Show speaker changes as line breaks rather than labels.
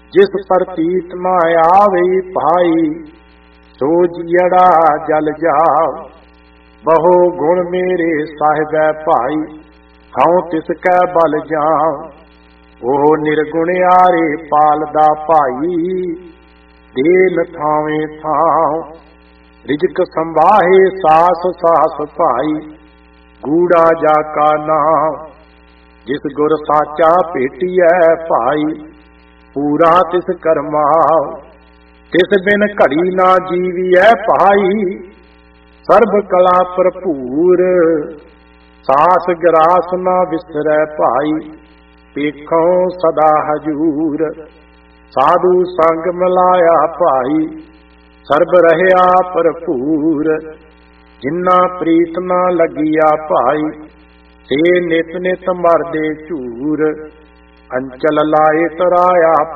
जिस प्रतीत न आवे भाई, सो जियड़ा जल जाओ। बहु गुण मेरे साहिब भाई, हऊँ तिसकै बल जाऊं। ओह निर्गुण आरे पालदा भाई, देन थावे थां। रिजक संभाहे सास सास भाई, गूढ़ा जाका नाम। जिस गुर साचा भेटिया भाई, पूरा तिस करमाओ। तिस बिन घड़ी ना जीविया भाई, सर्ब कला भरपूर। सास ग्रास ना विसरै भाई, पेखों सदा हजूर। साधु संग मिलाया भाई, सर्ब रहया भरपूर। जिन्ना प्रीत ना लगिया भाई, से नित नित मरदे झूर। अंचल लाए तराया